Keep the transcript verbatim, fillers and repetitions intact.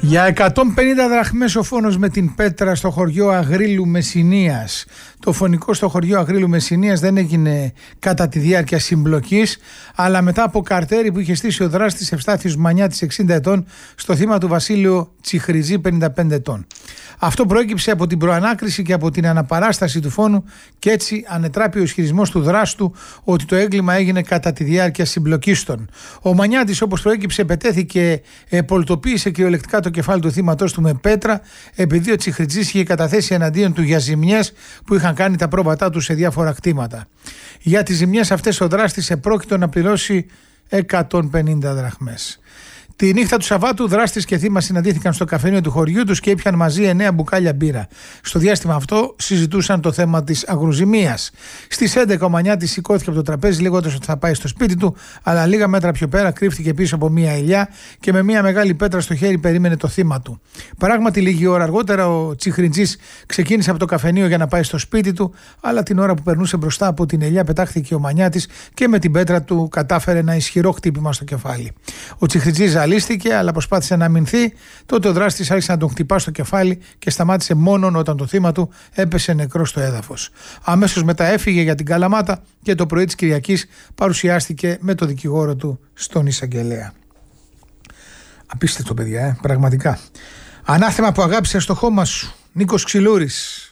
Για εκατόν πενήντα δραχμές ο φόνος με την πέτρα στο χωριό Αγρίλου Μεσσηνίας. Το φωνικό στο χωριό Αγρίλου Μεσσηνίας δεν έγινε κατά τη διάρκεια συμπλοκής, αλλά μετά από καρτέρι που είχε στήσει ο δράστης Ευστάθιος Μανιάτης εξήντα ετών στο θύμα του Βασίλειο Τσιχριζή πενήντα πέντε ετών. Αυτό προέκυψε από την προανάκριση και από την αναπαράσταση του φόνου και έτσι ανετράπη ο ισχυρισμός του δράστου ότι το έγκλημα έγινε κατά τη διάρκεια συμπλοκίστων. Ο Μανιάτης, όπως προέκυψε, πετέθηκε, ε, πολιτοποίησε κυριολεκτικά το κεφάλι του θύματός του με πέτρα, επειδή ο Τσιχριζής είχε καταθέσει εναντίον του για ζημιές που είχαν κάνει τα πρόβατά του σε διάφορα κτήματα. Για τις ζημιές αυτές ο δράστης επρόκειτο να πληρώσει εκατόν πενήντα δραχμές. Τη νύχτα του Σαββάτου, δράστης και θύμα συναντήθηκαν στο καφενείο του χωριού τους και ήπιαν μαζί εννέα μπουκάλια μπύρα. Στο διάστημα αυτό συζητούσαν το θέμα της αγροζημίας. Στις έντεκα ο Μανιάτης σηκώθηκε από το τραπέζι λέγοντας ότι θα πάει στο σπίτι του, αλλά λίγα μέτρα πιο πέρα κρύφτηκε πίσω από μία ελιά και με μία μεγάλη πέτρα στο χέρι περίμενε το θύμα του. Πράγματι, λίγη ώρα αργότερα ο Τσιχριντζής ξεκίνησε από το καφενείο για να πάει στο σπίτι του, αλλά την ώρα που περνούσε μπροστά από την ελιά πετάχθηκε ο Μανιάτης και με την πέτρα του κατάφερε ένα ισχυρό χτύπημα στο κεφάλι. Ο Τσιχριντζής ζαλίστηκε, αλλά προσπάθησε να αμυνθεί. Τότε ο δράστης άρχισε να τον χτυπά στο κεφάλι και σταμάτησε μόνον όταν το θύμα του έπεσε νεκρό στο έδαφος. Αμέσως μετά έφυγε για την Καλαμάτα και το πρωί της Κυριακής παρουσιάστηκε με το δικηγόρο του στον εισαγγελέα. Απίστευτο, παιδιά, ε, πραγματικά. Ανάθεμα που αγάπησε στο χώμα σου. Νίκος Ξυλούρης.